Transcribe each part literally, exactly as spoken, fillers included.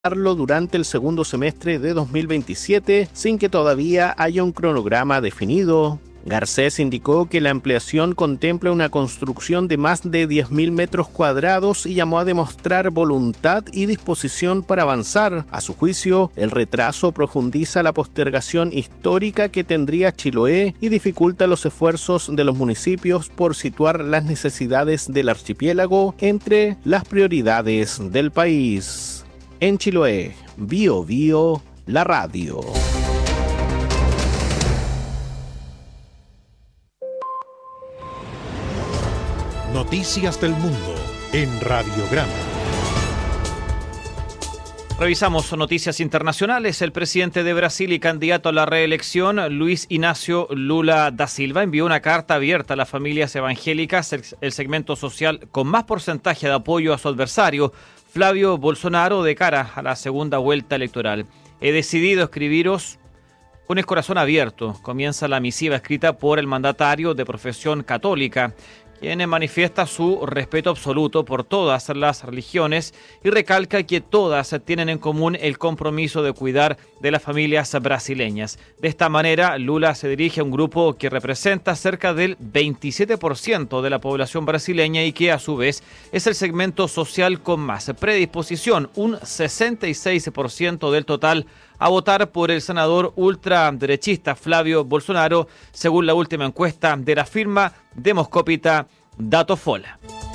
durante el segundo semestre de dos mil veintisiete, sin que todavía haya un cronograma definido. Garcés indicó que la ampliación contempla una construcción de más de diez mil metros cuadrados y llamó a demostrar voluntad y disposición para avanzar. A su juicio, el retraso profundiza la postergación histórica que tendría Chiloé y dificulta los esfuerzos de los municipios por situar las necesidades del archipiélago entre las prioridades del país. En Chiloé, Bio Bio, la radio. Noticias del Mundo en Radiograma. Revisamos noticias internacionales. El presidente de Brasil y candidato a la reelección, Luis Inácio Lula da Silva, envió una carta abierta a las familias evangélicas, el segmento social con más porcentaje de apoyo a su adversario, Flávio Bolsonaro, de cara a la segunda vuelta electoral. He decidido escribiros con el corazón abierto. Comienza la misiva escrita por el mandatario de profesión católica, quien manifiesta su respeto absoluto por todas las religiones y recalca que todas tienen en común el compromiso de cuidar de las familias brasileñas. De esta manera, Lula se dirige a un grupo que representa cerca del veintisiete por ciento de la población brasileña y que a su vez es el segmento social con más predisposición, un sesenta y seis por ciento del total, a votar por el senador ultraderechista Flávio Bolsonaro, según la última encuesta de la firma demoscópita Datafolha.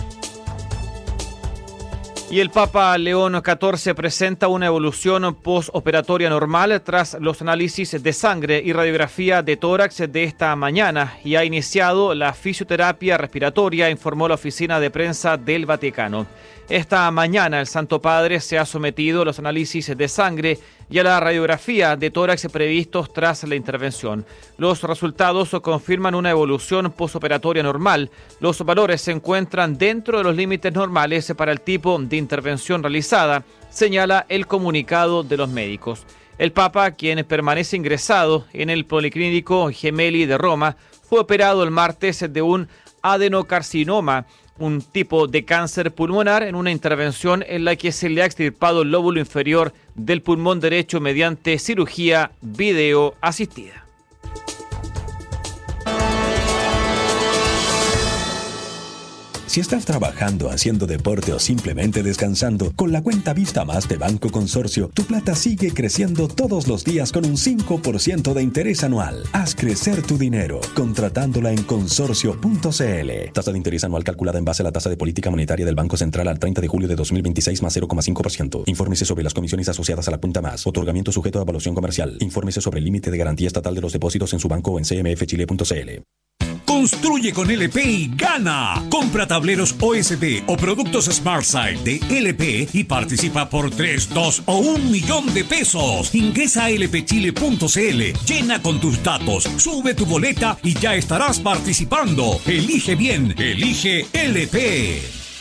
Y el Papa León catorce presenta una evolución postoperatoria normal tras los análisis de sangre y radiografía de tórax de esta mañana y ha iniciado la fisioterapia respiratoria, informó la oficina de prensa del Vaticano. Esta mañana el Santo Padre se ha sometido a los análisis de sangre y a la radiografía de tórax previstos tras la intervención. Los resultados confirman una evolución postoperatoria normal. Los valores se encuentran dentro de los límites normales para el tipo de intervención realizada, señala el comunicado de los médicos. El Papa, quien permanece ingresado en el Policlínico Gemelli de Roma, fue operado el martes de un adenocarcinoma, un tipo de cáncer pulmonar, en una intervención en la que se le ha extirpado el lóbulo inferior del pulmón derecho mediante cirugía video asistida. Si estás trabajando, haciendo deporte o simplemente descansando, con la cuenta Vista Más de Banco Consorcio, tu plata sigue creciendo todos los días con un cinco por ciento de interés anual. Haz crecer tu dinero contratándola en consorcio punto c l. Tasa de interés anual calculada en base a la tasa de política monetaria del Banco Central al treinta de julio de dos mil veintiséis más cero coma cinco por ciento. Infórmese sobre las comisiones asociadas a la cuenta Más. Otorgamiento sujeto a evaluación comercial. Infórmese sobre el límite de garantía estatal de los depósitos en su banco o en c m f chile punto c l. Construye con L P y gana. Compra tableros O S B o productos SmartSide de L P y participa por tres, dos o un millón de pesos. Ingresa a l p chile punto c l, llena con tus datos, sube tu boleta y ya estarás participando. Elige bien, elige L P.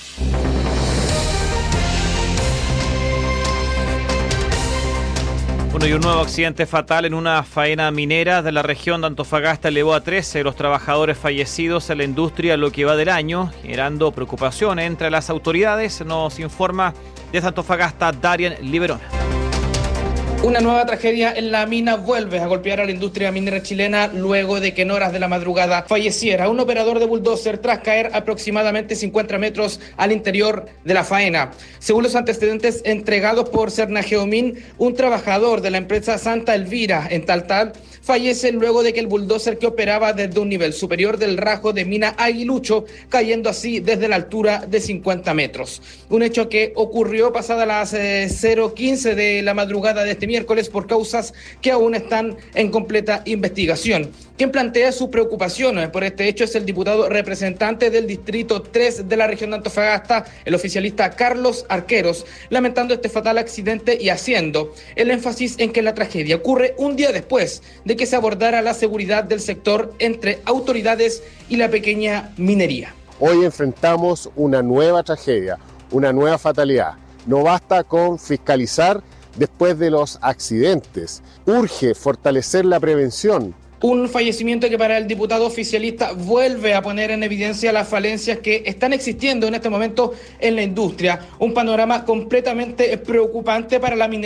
Bueno, y un nuevo accidente fatal en una faena minera de la región de Antofagasta elevó a trece los trabajadores fallecidos en la industria lo que va del año, generando preocupación entre las autoridades. Nos informa desde Antofagasta Darian Liberona. Una nueva tragedia en la mina vuelve a golpear a la industria minera chilena luego de que en horas de la madrugada falleciera un operador de bulldozer tras caer aproximadamente cincuenta metros al interior de la faena. Según los antecedentes entregados por Cernageomin, un trabajador de la empresa Santa Elvira en Taltal fallece luego de que el bulldozer que operaba desde un nivel superior del rajo de mina Aguilucho, cayendo así desde la altura de cincuenta metros. Un hecho que ocurrió pasada las eh, cero quince de la madrugada de este miércoles por causas que aún están en completa investigación. Quien plantea su preocupación por este hecho es el diputado representante del Distrito tres de la región de Antofagasta, el oficialista Carlos Arqueros, lamentando este fatal accidente y haciendo el énfasis en que la tragedia ocurre un día después de que se abordara la seguridad del sector entre autoridades y la pequeña minería. Hoy enfrentamos una nueva tragedia, una nueva fatalidad. No basta con fiscalizar después de los accidentes. Urge fortalecer la prevención, Un fallecimiento que para el diputado oficialista vuelve a poner en evidencia las falencias que están existiendo en este momento en la industria. Un panorama completamente preocupante para la minería